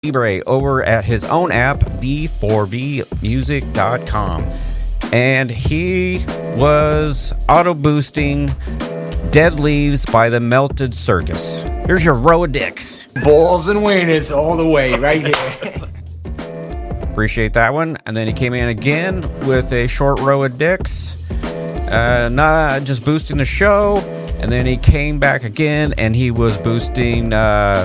Libre over at his own app, v4vmusic.com. And he was auto-boosting Dead Leaves by the Melted Circus. Here's your row of dicks. Balls and wieners all the way, right here. Appreciate that one. And then he came in again with a short row of dicks. Not just boosting the show. And then he came back again and he was boosting... I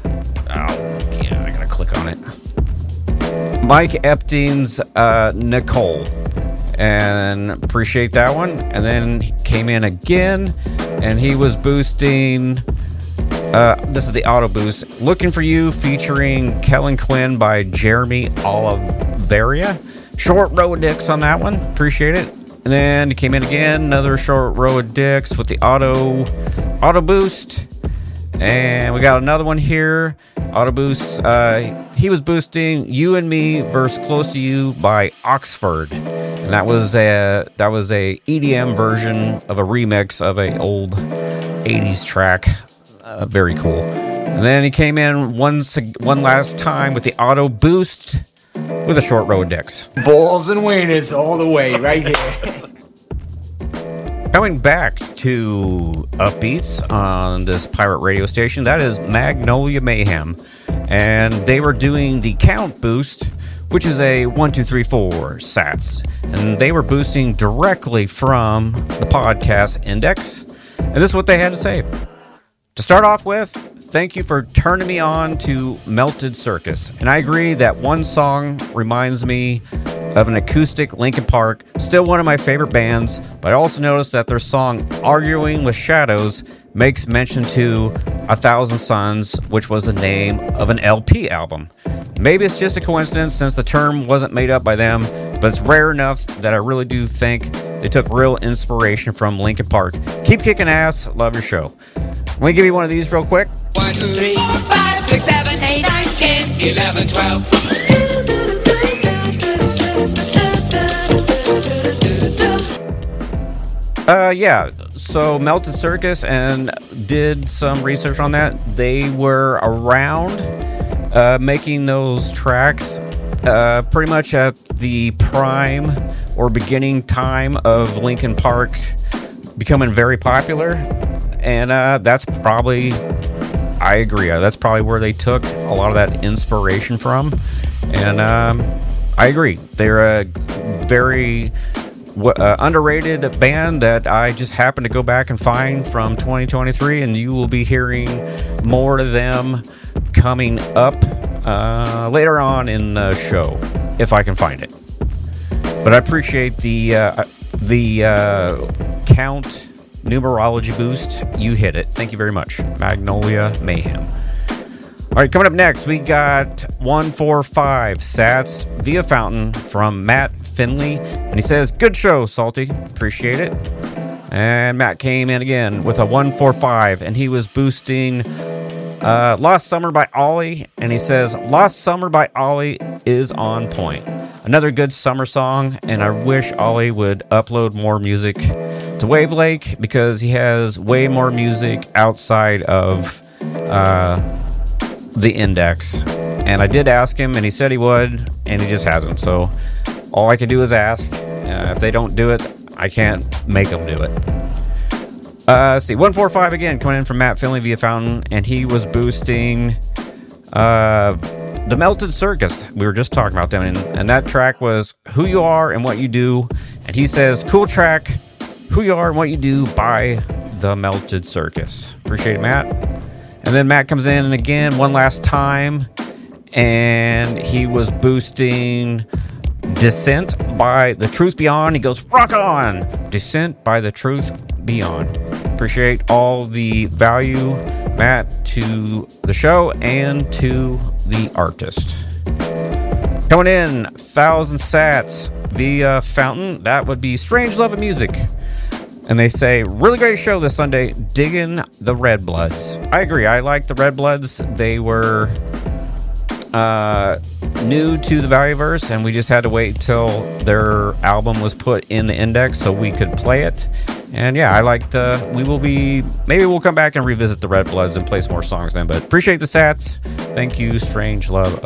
gotta click on it. Mike Epstein's Nicole. And appreciate that one. And then he came in again and he was boosting... this is the auto boost. Looking for You featuring Kellen Quinn by Jeremy Oliveria. Short row of dicks on that one. Appreciate it. And then he came in again. Another short row of dicks with the auto boost. And we got another one here. Auto boost. He was boosting You and Me versus Close to You by Oxford. And that was a EDM version of a remix of a old 80s track. Very cool. And then he came in one last time with the auto boost with a short row of dicks. Balls and wieners all the way, right here. Coming back to upbeats on this pirate radio station, that is Magnolia Mayhem. And they were doing the count boost, which is a 1, 2, 3, 4 sats. And they were boosting directly from the podcast index. And this is what they had to say. To start off with, thank you for turning me on to Melted Circus. And I agree that one song reminds me of an acoustic Linkin Park, still one of my favorite bands, but I also noticed that their song Arguing with Shadows makes mention to 1,000 Suns, which was the name of an LP album. Maybe it's just a coincidence since the term wasn't made up by them, but it's rare enough that I really do think they took real inspiration from Linkin Park. Keep kicking ass. Love your show. Let me give you one of these real quick. 1, 2, 3, 4, 5, 6, 7, 8, 9, 10, 11, 12. Yeah, so Melted Circus, and did some research on that. They were around making those tracks pretty much at the prime or beginning time of Linkin Park becoming very popular. And that's probably, I agree, that's probably where they took a lot of that inspiration from. And I agree. They're a very underrated band that I just happened to go back and find from 2023. And you will be hearing more of them coming up later on in the show, if I can find it. But I appreciate the count numerology boost. You hit it. Thank you very much. Magnolia Mayhem. All right, coming up next, we got 145 sats via Fountain from Matt Finley. And he says, good show, Salty. Appreciate it. And Matt came in again with a 145, and he was boosting Lost Summer by Ollie. And he says, Lost Summer by Ollie is on point. Another good summer song, and I wish Ollie would upload more music to Wave Lake because he has way more music outside of the index. And I did ask him, and he said he would, and he just hasn't. So all I can do is ask. If they don't do it, I can't make them do it. Let's see, 145 again, coming in from Matt Finley via Fountain, and he was boosting the Melted Circus. We were just talking about them, and that track was Who You Are and What You Do. And he says, cool track, Who You Are and What You Do by the Melted Circus. Appreciate it, Matt. And then Matt comes in and again, one last time, and he was boosting Descent by The Truth Beyond. He goes, rock on! Descent by The Truth Beyond. Appreciate all the value, Matt, to the show and to the artist. Coming in, 1,000 sats via Fountain. That would be Strange Love of Music. And they say, really great show this Sunday. Digging the Red Bloods. I agree. I like the Red Bloods. They were new to the Valueverse, and we just had to wait till their album was put in the index so we could play it. And yeah, I like maybe we'll come back and revisit the Red Bloods and play some more songs then. But appreciate the sats. Thank you, Strange Love